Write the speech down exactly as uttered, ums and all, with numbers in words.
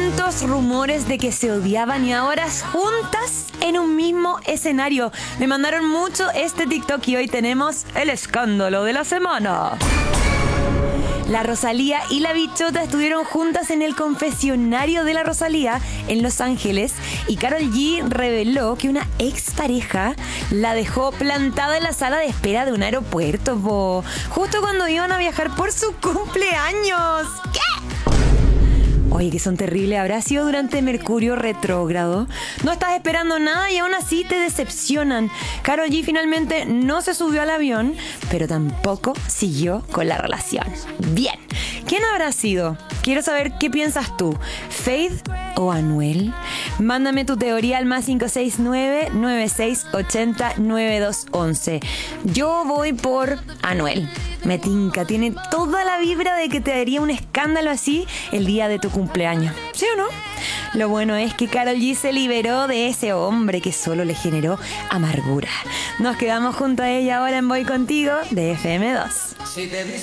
tantos rumores de que se odiaban y ahora juntas en un mismo escenario. Me mandaron mucho este TikTok y hoy tenemos el escándalo de la semana. La Rosalía y la Bichota estuvieron juntas en el confesionario de la Rosalía en Los Ángeles y Karol G reveló que una expareja la dejó plantada en la sala de espera de un aeropuerto, po, justo cuando iban a viajar por su cumpleaños. ¿Qué? Oye, que son terribles. ¿Habrá sido durante Mercurio retrógrado? No estás esperando nada y aún así te decepcionan. Karol G finalmente no se subió al avión, pero tampoco siguió con la relación. Bien, ¿quién habrá sido? Quiero saber qué piensas tú. ¿Faith o Anuel? Mándame tu teoría al más cinco seis nueve, nueve seis ocho cero, nueve dos uno uno. Yo voy por Anuel. Me tinca, tiene toda la vibra de que te daría un escándalo así el día de tu cumpleaños. ¿Sí o no? Lo bueno es que Karol G se liberó de ese hombre que solo le generó amargura. Nos quedamos junto a ella ahora en Voy Contigo de F M dos. Si te